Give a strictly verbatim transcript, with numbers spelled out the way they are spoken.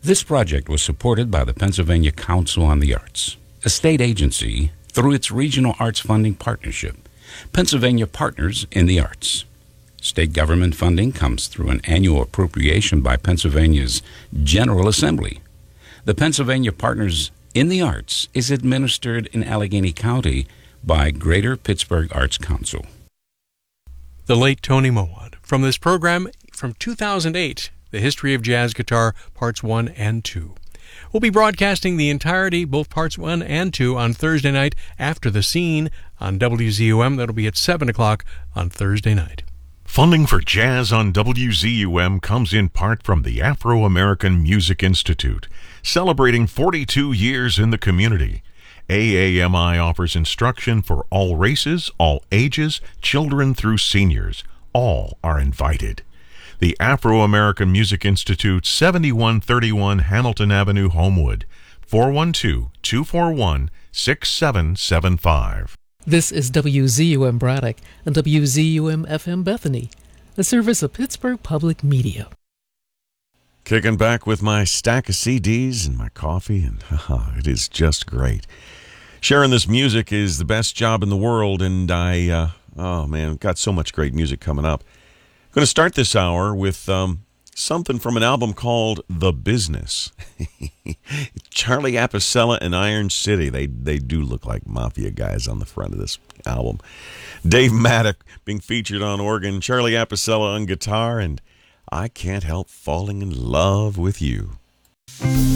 This project was supported by the Pennsylvania Council on the Arts, a state agency through its Regional Arts Funding Partnership, Pennsylvania Partners in the Arts. State government funding comes through an annual appropriation by Pennsylvania's General Assembly. The Pennsylvania Partners in the Arts is administered in Allegheny County by Greater Pittsburgh Arts Council. The late Tony Mowat. From this program from two thousand eight, The History of Jazz Guitar, Parts one and two. We'll be broadcasting the entirety, both Parts one and two, on Thursday night after The Scene on W Z U M. That'll be at seven o'clock on Thursday night. Funding for Jazz on W Z U M comes in part from the Afro-American Music Institute, celebrating forty-two years in the community. A A M I offers instruction for all races, all ages, children through seniors. All are invited. The Afro-American Music Institute, seventy-one thirty-one Hamilton Avenue, Homewood, four one two, two four one, six seven seven five. This is W Z U M Braddock and W Z U M F M Bethany, a service of Pittsburgh Public Media. Kicking back with my stack of C Ds and my coffee, and haha, it is just great. Sharing this music is the best job in the world, and I, uh, oh man, got so much great music coming up. Going to start this hour with um, something from an album called The Business. Charlie Apicella and Iron City. They they do look like mafia guys on the front of this album. Dave Maddock being featured on organ, Charlie Apicella on guitar, and I Can't Help Falling in Love with You.